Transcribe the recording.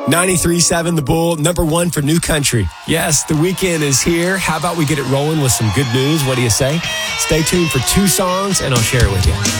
93.7 The Bull, number one for new country. Yes, the weekend is here. How about we get it rolling with some good news? What do you say? Stay tuned for two songs, and I'll share it with you.